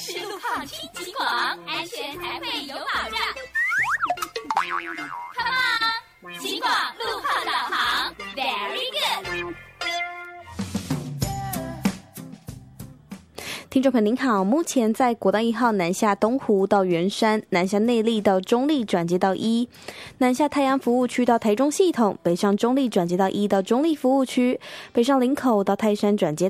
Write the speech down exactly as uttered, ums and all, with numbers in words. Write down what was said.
实路况听警广，安全才会有保障。Come on， 警广路况导航 ，Very good。 听众朋友您好，目前在国道一号南下东湖到圆山，南下内坜到中坜转接到一，南下太阳服务区到台中系统，北上中坜转接到一到中坜服务区，北上林口到泰山转接